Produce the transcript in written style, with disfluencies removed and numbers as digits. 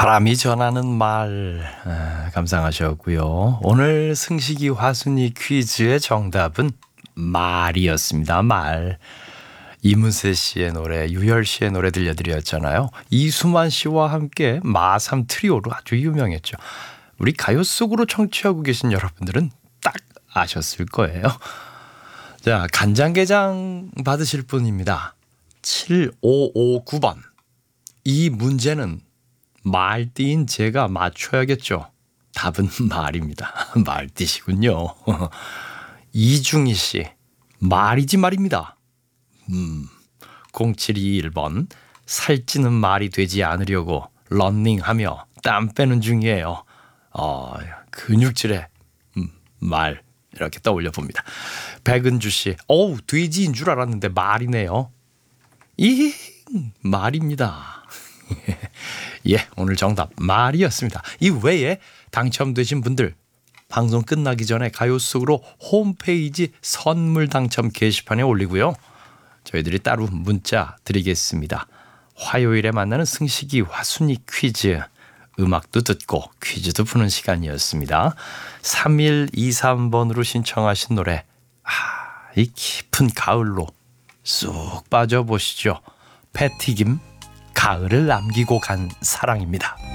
바람이 전하는 말 감상하셨고요. 오늘 승식이 화순이 퀴즈의 정답은 말이었습니다. 말. 이문세 씨의 노래, 유열 씨의 노래 들려드렸잖아요. 이수만 씨와 함께 마삼 트리오로 아주 유명했죠. 우리 가요 속으로 청취하고 계신 여러분들은 딱 아셨을 거예요. 자, 간장게장 받으실 분입니다. 7559번. 이 문제는 말띠인 제가 맞춰야겠죠. 답은 말입니다. 말띠시군요. 이중희 씨, 말이지 말입니다. 0721번, 살찌는 말이 되지 않으려고 러닝하며 땀 빼는 중이에요. 근육질의 말 이렇게 떠올려 봅니다. 백은주 씨, 돼지인 줄 알았는데 말이네요. 말입니다. 예, 오늘 정답 말이었습니다. 이 외에 당첨되신 분들 방송 끝나기 전에 가요 속으로 홈페이지 선물 당첨 게시판에 올리고요. 저희들이 따로 문자 드리겠습니다. 화요일에 만나는 승식이 화순이 퀴즈, 음악도 듣고 퀴즈도 푸는 시간이었습니다. 3123번으로 신청하신 노래, 이 깊은 가을로 쑥 빠져보시죠. 패티김, 가을을 남기고 간 사랑입니다.